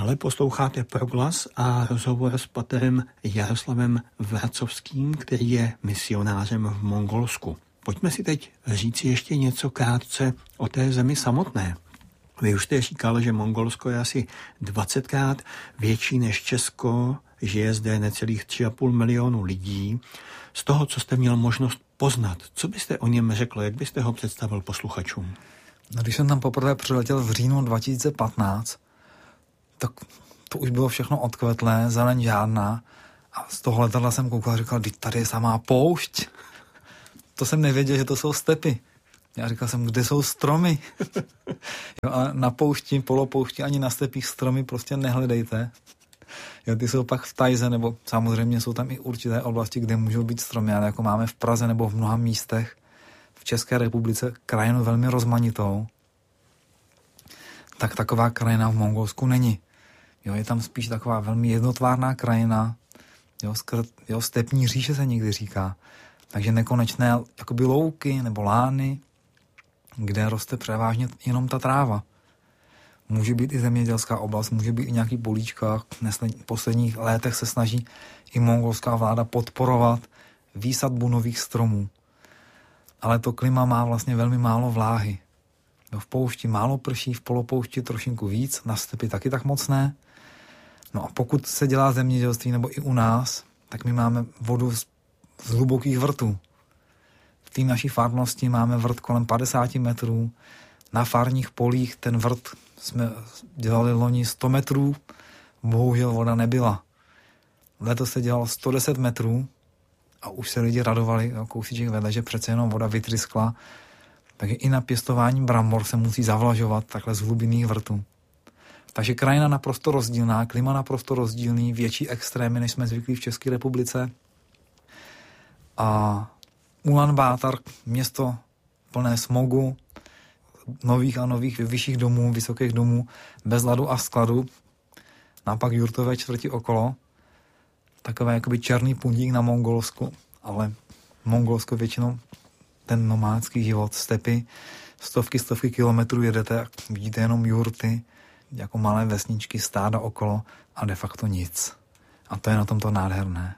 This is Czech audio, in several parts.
Dále posloucháte Proglas a rozhovor s paterem Jaroslavem Vracovským, který je misionářem v Mongolsku. Pojďme si teď říct ještě něco krátce o té zemi samotné. Vy už jste říkal, že Mongolsko je asi 20krát větší než Česko, žije zde necelých 3,5 milionu lidí. Z toho, co jste měl možnost poznat, co byste o něm řekl, jak byste ho představil posluchačům? No, když jsem tam poprvé přiletěl v říjnu 2015, tak to už bylo všechno odkvetlé, zeleň žádná. A z toho letadla jsem koukal a říkal, tady je samá poušť. To jsem nevěděl, že to jsou stepy. Já říkal jsem, kde jsou stromy? Jo, ale na poušti, polopoušti, ani na stepích stromy prostě nehledejte. Jo, ty jsou pak v Tajze, nebo samozřejmě jsou tam i určité oblasti, kde můžou být stromy, ale jako máme v Praze nebo v mnoha místech v České republice krajinu velmi rozmanitou, tak taková krajina v Mongolsku není. Jo, je tam spíš taková velmi jednotvárná krajina, jo, stepní říše se někdy říká. Takže nekonečné jakoby louky nebo lány, kde roste převážně jenom ta tráva. Může být i zemědělská oblast, může být i nějaký políčka. V posledních letech se snaží i mongolská vláda podporovat výsadbu nových stromů. Ale to klima má vlastně velmi málo vláhy. V poušti málo prší, v polopoušti trošinku víc, na stepi taky tak moc ne. No a pokud se dělá zemědělství nebo i u nás, tak my máme vodu z hlubokých vrtů. V té naší farnosti máme vrt kolem 50 metrů. Na farních polích ten vrt jsme dělali loni 100 metrů, bohužel voda nebyla. Letos se dělalo 110 metrů a už se lidi radovali kousíček vedle, že přece jenom voda vytryskla. Takže i na pěstování brambor se musí zavlažovat takhle z hlubinných vrtů. Takže krajina naprosto rozdílná, klima naprosto rozdílný, větší extrémy, než jsme zvyklí v České republice. A Ulan Bátar, město plné smogu, nových a nových vyšších domů, vysokých domů, bez ladu a skladu, napak jurtové čtvrti okolo, takové jakoby černý pundík na Mongolsku, ale Mongolsko většinou ten nomádský život, stepy, stovky kilometrů jedete a vidíte jenom jurty, jako malé vesničky, stáda okolo a de facto nic. A to je na tomto nádherné.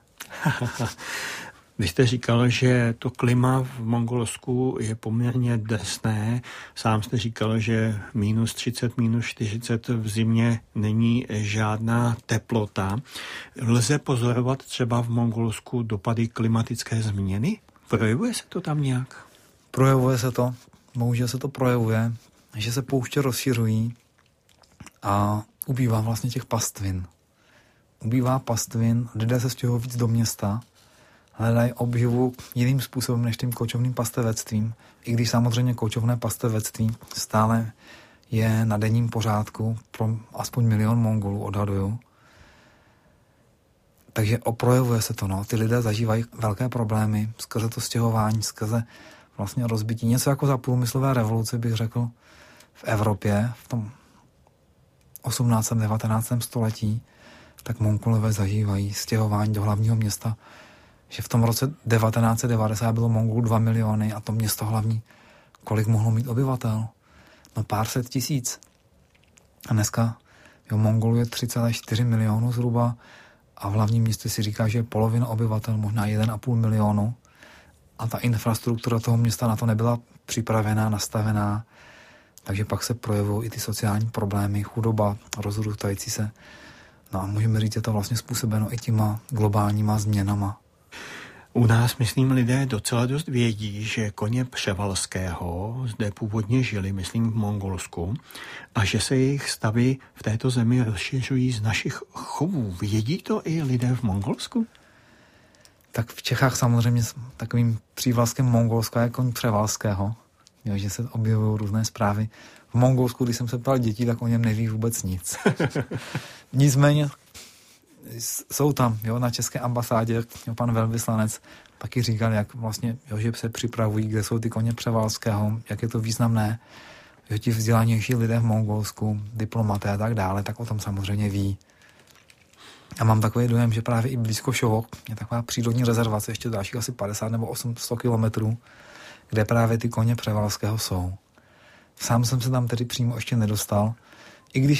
Vy jste říkal, že to klima v Mongolsku je poměrně drsné. Sám jste říkal, že -30, -40 v zimě není žádná teplota. Lze pozorovat třeba v Mongolsku dopady klimatické změny? Projevuje se to tam nějak? Projevuje se to. Bohužel se to projevuje, že se pouště rozšiřují a ubývá vlastně těch pastvin. Ubývá pastvin, lidé se stěhují víc do města, hledají obživu jiným způsobem než tím kočovným pastevectvím, i když samozřejmě kočovné pastevectví stále je na denním pořádku pro aspoň 1 milion Mongolů, odhaduju. Takže projevuje se to, no. Ty lidé zažívají velké problémy skrze to stěhování, skrze vlastně rozbití. Něco jako za průmyslové revoluce, bych řekl, v Evropě, v tom 18. 19. století, tak Mongolové zažívají stěhování do hlavního města, že v tom roce 1990 bylo Mongolů 2 miliony a to město hlavní, kolik mohlo mít obyvatel? No pár set tisíc. A dneska Mongolů je 3,4 milionu zhruba a v hlavním městě si říká, že je polovina obyvatel, možná 1,5 milionu. A ta infrastruktura toho města na to nebyla připravená, nastavená. Takže pak se projevují i ty sociální problémy, chudoba, rozrůstající se. No a můžeme říct, že to vlastně způsobeno i těma globálníma změnama. U nás, myslím, lidé docela dost vědí, že koně Převalského zde původně žili, myslím, v Mongolsku, a že se jejich stavy v této zemi rozšiřují z našich chovů. Vědí to i lidé v Mongolsku? Tak v Čechách samozřejmě takovým přívlastkem Mongolska je koň Převalského, že se objevují různé zprávy. V Mongolsku, když jsem se ptal dětí, tak o něm neví vůbec nic. Nicméně jsou tam, na české ambasádě, pan velvyslanec taky říkal, jak vlastně, že se připravují, kde jsou ty koně Převalského, jak je to významné, že ti vzdělanější lidé v Mongolsku, diplomaté a tak dále, tak o tom samozřejmě ví. A mám takový dojem, že právě i blízko Šovok je taková přírodní rezervace, ještě dalších asi 50 nebo 800 kilometrů, kde právě ty koně Převalského jsou. Sám jsem se tam tedy přímo ještě nedostal, i když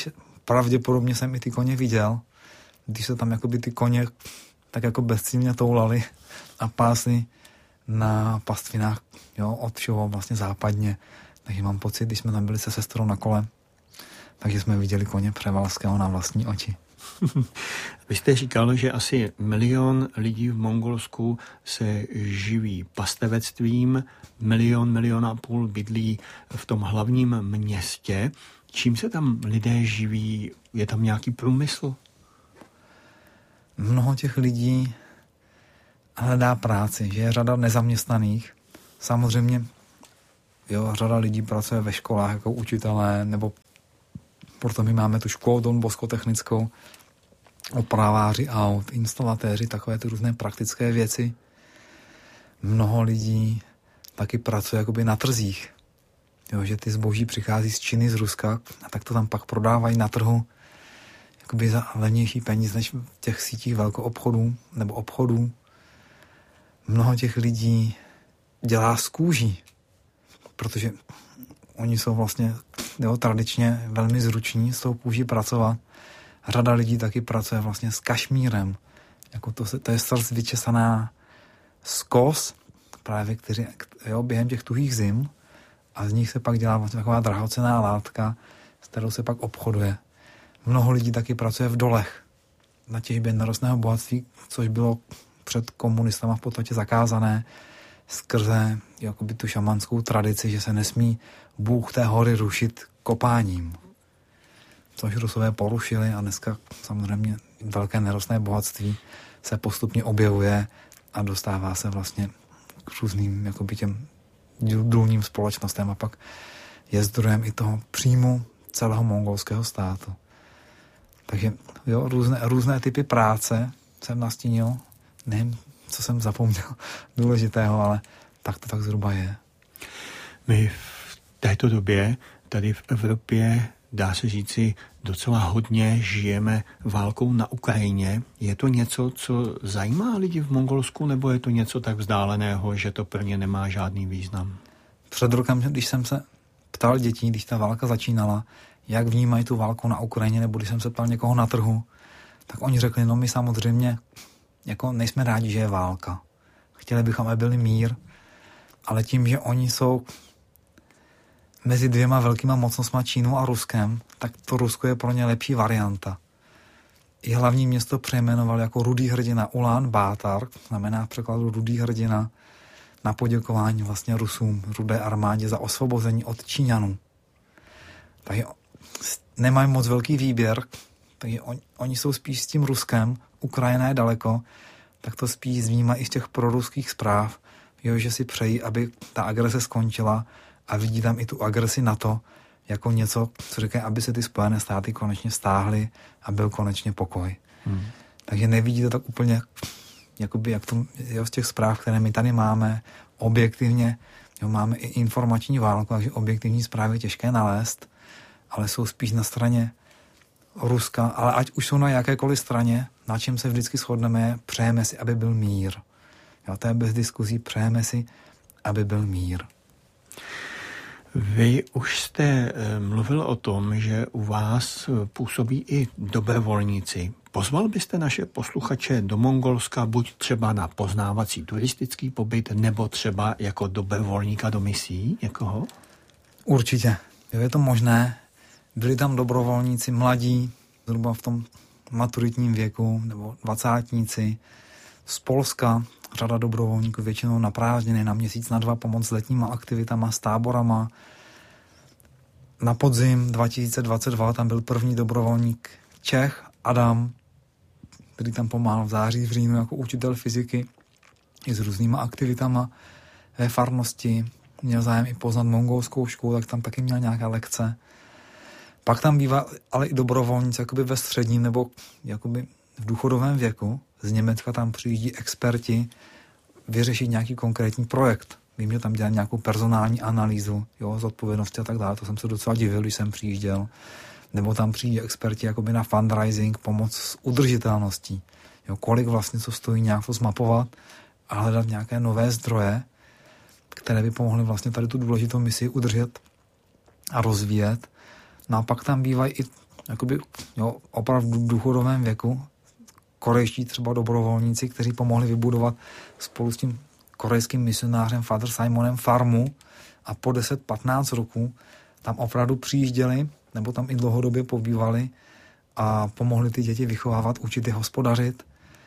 pravděpodobně jsem i ty koně viděl, když se tam jakoby ty koně tak jako bezcílně toulali a pásli na pastvinách, jo, od všeho vlastně západně. Takže mám pocit, když jsme tam byli se sestrou na kole, takže jsme viděli koně Převalského na vlastní oči. Vy jste říkal, že asi 1 milion lidí v Mongolsku se živí pastevectvím, 1,5 milionu bydlí v tom hlavním městě. Čím se tam lidé živí? Je tam nějaký průmysl? Mnoho těch lidí hledá práci, že je řada nezaměstnaných. Samozřejmě, jo, řada lidí pracuje ve školách jako učitelé, nebo proto my máme tu školu Don Bosco technickou, opraváři aut, instalatéři, takové ty různé praktické věci. Mnoho lidí taky pracuje jakoby na trzích. Jo, že ty zboží přichází z Číny, z Ruska a tak to tam pak prodávají na trhu jakoby za levnější peníze než v těch sítích velkoobchodů nebo obchodů. Mnoho těch lidí dělá z kůží, protože oni jsou vlastně tradičně velmi zruční s tou kůží pracovat. Řada lidí taky pracuje vlastně s kašmírem. Jako to je srst vyčesaná z kos, právě během těch tuhých zim, a z nich se pak dělá vlastně taková drahocenná látka, s kterou se pak obchoduje. Mnoho lidí taky pracuje v dolech na těžbě nerostného bohatství, což bylo před komunistama v podstatě zakázané skrze jakoby tu šamanskou tradici, že se nesmí bůh té hory rušit kopáním. Což Rusové porušili a dneska samozřejmě velké nerostné bohatství se postupně objevuje a dostává se vlastně k různým jakoby těm důlním společnostem a pak je zdrojem i toho příjmu celého mongolského státu. Takže jo, různé typy práce jsem nastínil. Nevím, co jsem zapomněl důležitého, ale tak to tak zhruba je. My v této době tady v Evropě, dá se říci, docela hodně žijeme válkou na Ukrajině. Je to něco, co zajímá lidi v Mongolsku, nebo je to něco tak vzdáleného, že to pro ně nemá žádný význam? Před rokem, když jsem se ptal dětí, když ta válka začínala, jak vnímají tu válku na Ukrajině, nebo když jsem se ptal někoho na trhu, tak oni řekli, no my samozřejmě jako nejsme rádi, že je válka. Chtěli bychom, aby byl mír, ale tím, že oni jsou mezi dvěma velkýma mocnostma Čínou a Ruskem, tak to Rusko je pro ně lepší varianta. I hlavní město přejmenoval jako Rudý hrdina Ulan Bátar, znamená v překladu Rudý hrdina, na poděkování vlastně Rusům, Rudé armádě za osvobození od Číňanů. Takže nemají moc velký výběr, takže oni jsou spíš s tím Ruskem, Ukrajina je daleko, tak to spíš vnímají i z těch proruských zpráv, jo, že si přejí, aby ta agrese skončila a vidí tam i tu agresi NATO jako něco, co říkají, aby se ty Spojené státy konečně stáhly a byl konečně pokoj. Takže nevidí to tak úplně, jakoby, jak to, jo, z těch zpráv, které my tady máme, objektivně, jo, máme i informační válku, takže objektivní zprávy je těžké nalézt, ale jsou spíš na straně Ruska, ale ať už jsou na jakékoliv straně, na čem se vždycky shodneme, přejeme si, aby byl mír. Jo, to je bez diskuzí, přejeme si, aby byl mír. Vy už jste mluvil o tom, že u vás působí i dobrovolníci. Pozval byste naše posluchače do Mongolska buď třeba na poznávací turistický pobyt, nebo třeba jako dobrovolníka do misí někoho? Určitě. Jo, je to možné. Byli tam dobrovolníci mladí, zhruba v tom maturitním věku, nebo dvacátníci. Z Polska řada dobrovolníků, většinou na prázdniny, na měsíc, na 2 pomoc s letníma aktivitama, s táborama. Na podzim 2022 tam byl první dobrovolník Čech, Adam, který tam pomáhal v září, v říjnu jako učitel fyziky i s různýma aktivitama ve farnosti. Měl zájem i poznat mongolskou školu, tak tam taky měl nějaké lekce. Pak tam bývá ale i dobrovolníci jakoby ve středním nebo jakoby v důchodovém věku. Z Německa tam přijíždí experti vyřešit nějaký konkrétní projekt. Vím, že tam dělají nějakou personální analýzu, jo, zodpovědnosti a tak dále. To jsem se docela divil, když jsem přijížděl. Nebo tam přijíždí experti jakoby na fundraising, pomoc s udržitelností. Jo, kolik vlastně co stojí nějak to zmapovat a hledat nějaké nové zdroje, které by pomohly vlastně tady tu důležitou misi udržet a rozvíjet. No a pak tam bývají i jakoby, opravdu v důchodovém věku, korejští třeba dobrovolníci, kteří pomohli vybudovat spolu s tím korejským misionářem Father Simonem farmu a po 10-15 roků tam opravdu přijížděli, nebo tam i dlouhodobě pobývali a pomohli ty děti vychovávat, učit je hospodařit.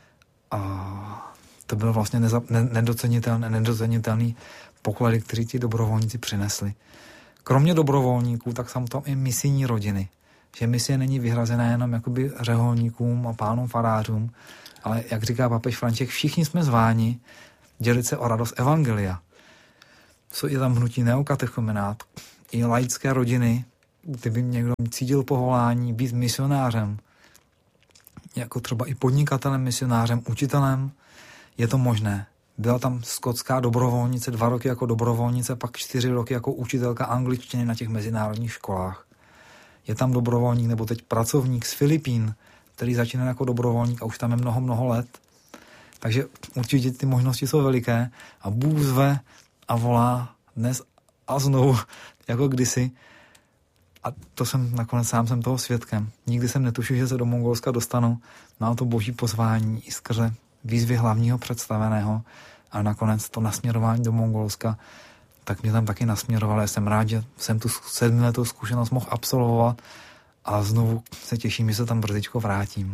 A to byl vlastně nedocenitelný poklady, který ti dobrovolníci přinesli. Kromě dobrovolníků, tak jsou tam i misijní rodiny. Že misie není vyhrazená jenom jakoby řeholníkům a pánům farářům, ale jak říká papež František, všichni jsme zváni dělit se o radost evangelia. Je tam hnutí neokatechumenát, i laické rodiny, kdyby někdo cítil povolání být misionářem, jako třeba i podnikatelem, misionářem, učitelem, je to možné. Byla tam skotská dobrovolnice 2 roky jako dobrovolnice, pak 4 roky jako učitelka angličtiny na těch mezinárodních školách. Je tam dobrovolník nebo teď pracovník z Filipín, který začínal jako dobrovolník a už tam je mnoho let. Takže určitě ty možnosti jsou veliké a Bůh zve a volá dnes a znovu, jako kdysi. A to jsem nakonec sám jsem toho svědkem. Nikdy jsem netušil, že se do Mongolska dostanu na to boží pozvání i skrze výzvy hlavního představeného a nakonec to nasměrování do Mongolska, tak mě tam taky nasměroval. Jsem rád, že jsem tu 7letou zkušenost mohl absolvovat a znovu se těším, že se tam brzičko vrátím.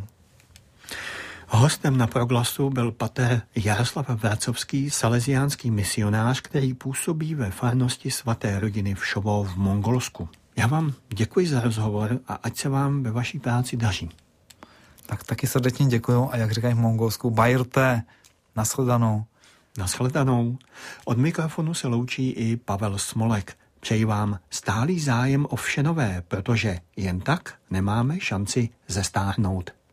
Hostem na Proglasu byl pater Jaroslav Vracovský, salesiánský misionář, který působí ve farnosti svaté rodiny v Šovo v Mongolsku. Já vám děkuji za rozhovor a ať se vám ve vaší práci daří. Tak taky srdečně děkuju a jak říkají v Mongolsku, bajrte, nashledanou. Nashledanou. Od mikrofonu se loučí i Pavel Smolek. Přeji vám stálý zájem o vše nové, protože jen tak nemáme šanci zestárnout.